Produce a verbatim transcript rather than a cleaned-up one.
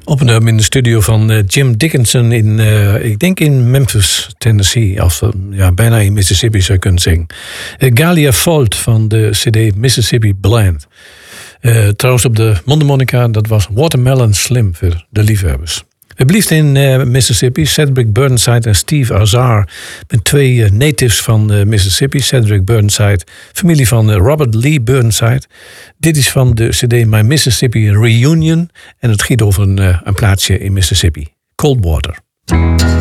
Opgenomen in de studio van uh, Jim Dickinson in, uh, ik denk in Memphis, Tennessee. Of uh, ja, bijna in Mississippi zou je kunnen zeggen. Uh, Galia Fault van de cd Mississippi Blend. Uh, trouwens op de mondharmonica, dat was Watermelon Slim voor de liefhebbers. We blijven in uh, Mississippi. Cedric Burnside en Steve Azar. Met twee uh, natives van uh, Mississippi. Cedric Burnside, familie van uh, Robert Lee Burnside. Dit is van de cd My Mississippi Reunion. En het gaat over een, uh, een plaatsje in Mississippi. Coldwater.